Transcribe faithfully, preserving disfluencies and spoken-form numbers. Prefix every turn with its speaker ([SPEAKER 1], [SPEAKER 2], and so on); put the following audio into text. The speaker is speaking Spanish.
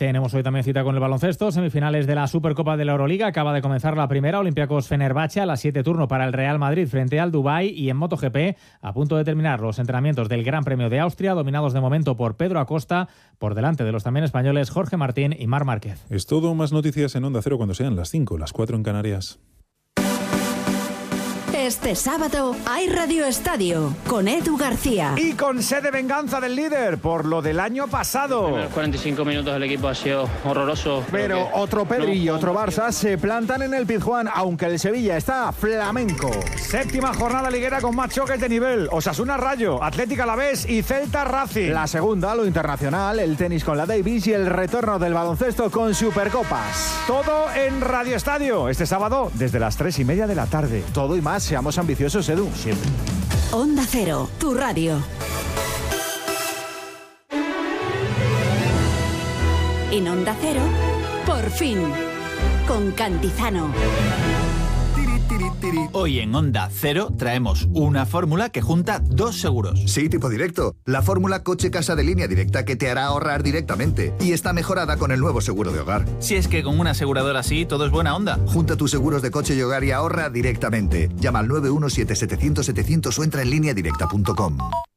[SPEAKER 1] Tenemos hoy también cita con el baloncesto, semifinales de la Supercopa de la Euroliga. Acaba de comenzar la primera, Olympiacos Fenerbahce a las siete, turno para el Real Madrid frente al Dubái. Y en MotoGP, a punto de terminar los entrenamientos del Gran Premio de Austria, dominados de momento por Pedro Acosta, por delante de los también españoles Jorge Martín y Marc Márquez.
[SPEAKER 2] Es todo, más noticias en Onda Cero cuando sean las cinco, las cuatro en Canarias.
[SPEAKER 3] Este sábado hay Radio Estadio con Edu García.
[SPEAKER 4] Y con sed de venganza del líder por lo del año pasado.
[SPEAKER 5] En los cuarenta y cinco minutos del equipo ha sido horroroso.
[SPEAKER 4] Pero otro Pedri y otro Barça se plantan en el Pizjuán, aunque el Sevilla está flamenco. Séptima jornada liguera con más choques de nivel. Osasuna Rayo, Atlético Alavés y Celta Racing. La segunda, lo internacional, el tenis con la Davis y el retorno del baloncesto con Supercopas. Todo en Radio Estadio, este sábado desde las tres y media de la tarde. Todo y más. Seamos ambiciosos, Edu, siempre.
[SPEAKER 3] Onda Cero, tu radio. En Onda Cero, por fin, con Cantizano.
[SPEAKER 6] Hoy en Onda Cero traemos una fórmula que junta dos seguros.
[SPEAKER 7] Sí, tipo directo. La fórmula coche-casa de Línea Directa que te hará ahorrar directamente. Y está mejorada con el nuevo seguro de hogar.
[SPEAKER 6] Si es que con una aseguradora así todo es buena onda.
[SPEAKER 7] Junta tus seguros de coche y hogar y ahorra directamente. Llama al nueve uno siete, setecientos, setecientos o entra en línea directa punto com.